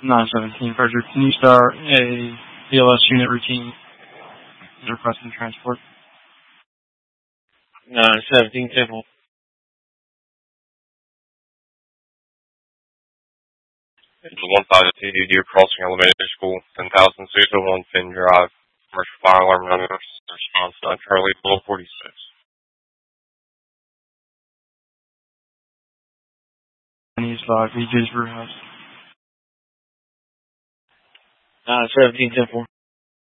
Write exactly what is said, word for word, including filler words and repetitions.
nine seventeen, Frederick. Can you start a B L S unit routine requesting transport? nine seventeen, Temple. Angel one five two, Deer Crossing Elementary School, ten thousand six oh one Finn Drive. Commercial fire alarm running. Response nine Charlie, twelve forty-six. News log, V J's Brew House. nine seventeen, Temple.